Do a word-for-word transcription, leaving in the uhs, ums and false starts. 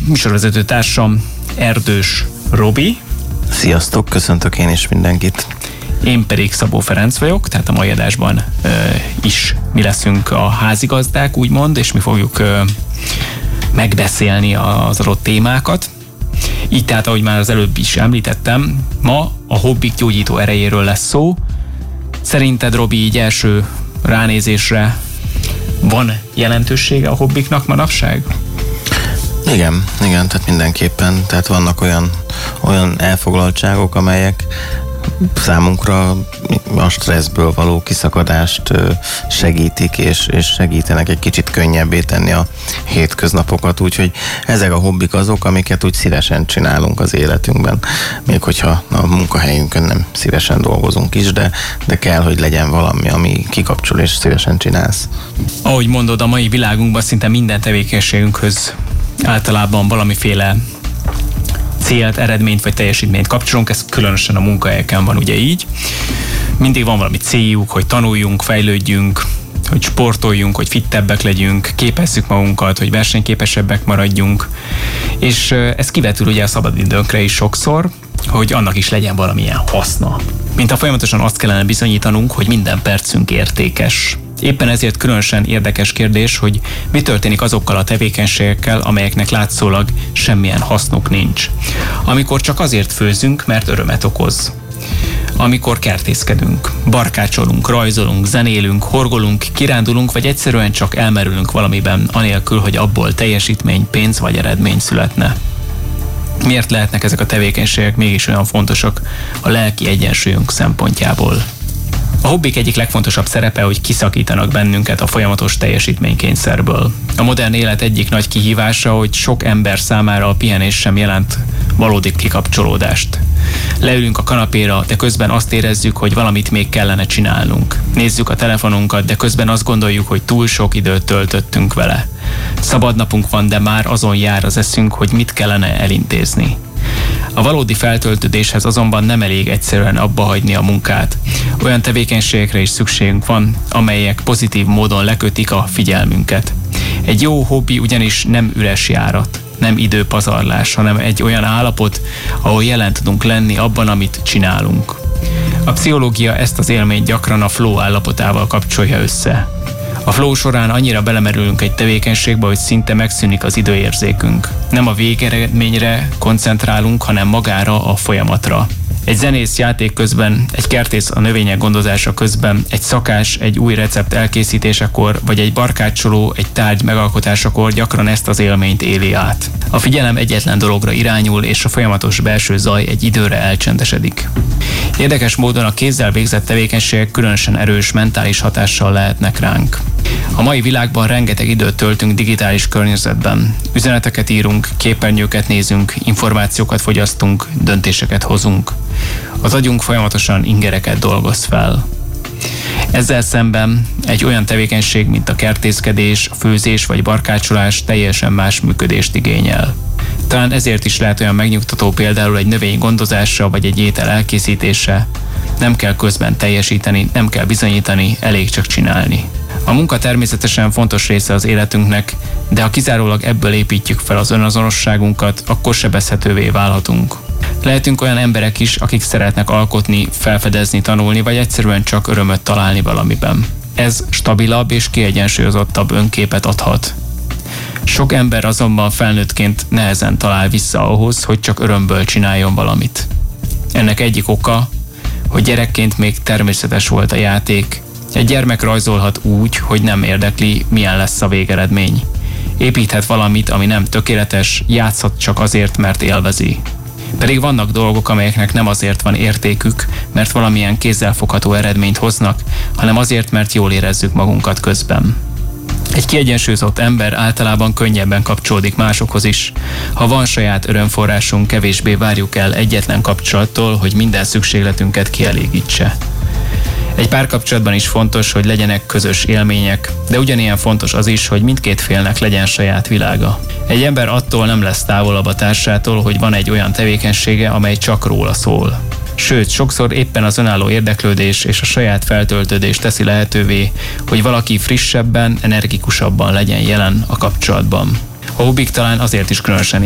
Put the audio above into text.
műsorvezető társam Erdős Robi. Sziasztok, köszöntök én is mindenkit. Én pedig Szabó Ferenc vagyok, tehát a mai adásban ö, is mi leszünk a házigazdák, úgymond, és mi fogjuk ö, megbeszélni az adott témákat. Így tehát, ahogy már az előbb is említettem, ma a hobbik gyógyító erejéről lesz szó. Szerinted, Robi, így első ránézésre van jelentősége a hobbiknak manapság? Igen, igen, tehát mindenképpen. Tehát vannak olyan, olyan elfoglaltságok, amelyek számunkra a stresszből való kiszakadást segítik, és, és segítenek egy kicsit könnyebbé tenni a hétköznapokat, úgyhogy ezek a hobbik azok, amiket úgy szívesen csinálunk az életünkben, még hogyha a munkahelyünkön nem szívesen dolgozunk is, de, de kell, hogy legyen valami, ami kikapcsol és szívesen csinálsz. Ahogy mondod, a mai világunkban szinte minden tevékenységünkhöz általában valamiféle célt, eredményt vagy teljesítményt kapcsolunk, ez különösen a munkahelyeken van ugye így. Mindig van valami céljuk, hogy tanuljunk, fejlődjünk, hogy sportoljunk, hogy fittebbek legyünk, képezzük magunkat, hogy versenyképesebbek maradjunk, és ez kivetül ugye a szabadidőnkre is sokszor, hogy annak is legyen valamilyen haszna. Mint ha folyamatosan azt kellene bizonyítanunk, hogy minden percünk értékes. Éppen ezért különösen érdekes kérdés, hogy mi történik azokkal a tevékenységekkel, amelyeknek látszólag semmilyen hasznuk nincs. Amikor csak azért főzünk, mert örömet okoz. Amikor kertészkedünk, barkácsolunk, rajzolunk, zenélünk, horgolunk, kirándulunk, vagy egyszerűen csak elmerülünk valamiben, anélkül, hogy abból teljesítmény, pénz vagy eredmény születne. Miért lehetnek ezek a tevékenységek mégis olyan fontosak a lelki egyensúlyunk szempontjából? A hobbik egyik legfontosabb szerepe, hogy kiszakítanak bennünket a folyamatos teljesítménykényszerből. A modern élet egyik nagy kihívása, hogy sok ember számára a pihenés sem jelent valódi kikapcsolódást. Leülünk a kanapéra, de közben azt érezzük, hogy valamit még kellene csinálnunk. Nézzük a telefonunkat, de közben azt gondoljuk, hogy túl sok időt töltöttünk vele. Szabad napunk van, de már azon jár az eszünk, hogy mit kellene elintézni. A valódi feltöltődéshez azonban nem elég egyszerűen abba hagyni a munkát. Olyan tevékenységekre is szükségünk van, amelyek pozitív módon lekötik a figyelmünket. Egy jó hobbi ugyanis nem üres járat, nem időpazarlás, hanem egy olyan állapot, ahol jelen tudunk lenni abban, amit csinálunk. A pszichológia ezt az élményt gyakran a flow állapotával kapcsolja össze. A flow során annyira belemerülünk egy tevékenységbe, hogy szinte megszűnik az időérzékünk. Nem a végeredményre koncentrálunk, hanem magára, a folyamatra. Egy zenész játék közben, egy kertész a növények gondozása közben, egy szakás egy új recept elkészítésekor, vagy egy barkácsoló egy tárgy megalkotásakor gyakran ezt az élményt éli át. A figyelem egyetlen dologra irányul, és a folyamatos belső zaj egy időre elcsendesedik. Érdekes módon a kézzel végzett tevékenységek különösen erős mentális hatással lehetnek ránk. A mai világban rengeteg időt töltünk digitális környezetben. Üzeneteket írunk, képernyőket nézünk, információkat fogyasztunk, döntéseket hozunk. Az agyunk folyamatosan ingereket dolgoz fel. Ezzel szemben egy olyan tevékenység, mint a kertészkedés, a főzés vagy barkácsolás teljesen más működést igényel. Talán ezért is lehet olyan megnyugtató például egy növény gondozása vagy egy étel elkészítése. Nem kell közben teljesíteni, nem kell bizonyítani, elég csak csinálni. A munka természetesen fontos része az életünknek, de ha kizárólag ebből építjük fel az önazonosságunkat, akkor sebezhetővé válhatunk. Lehetünk olyan emberek is, akik szeretnek alkotni, felfedezni, tanulni, vagy egyszerűen csak örömöt találni valamiben. Ez stabilabb és kiegyensúlyozottabb önképet adhat. Sok ember azonban felnőttként nehezen talál vissza ahhoz, hogy csak örömből csináljon valamit. Ennek egyik oka, hogy gyerekként még természetes volt a játék. Egy gyermek rajzolhat úgy, hogy nem érdekli, milyen lesz a végeredmény. Építhet valamit, ami nem tökéletes, játszhat csak azért, mert élvezi. Pedig vannak dolgok, amelyeknek nem azért van értékük, mert valamilyen kézzelfogható eredményt hoznak, hanem azért, mert jól érezzük magunkat közben. Egy kiegyensúlyozott ember általában könnyebben kapcsolódik másokhoz is. Ha van saját örömforrásunk, kevésbé várjuk el egyetlen kapcsolattól, hogy minden szükségletünket kielégítse. Egy párkapcsolatban is fontos, hogy legyenek közös élmények, de ugyanilyen fontos az is, hogy mindkét félnek legyen saját világa. Egy ember attól nem lesz távolabb a társától, hogy van egy olyan tevékenysége, amely csak róla szól. Sőt, sokszor éppen az önálló érdeklődés és a saját feltöltődés teszi lehetővé, hogy valaki frissebben, energikusabban legyen jelen a kapcsolatban. A hobbik talán azért is különösen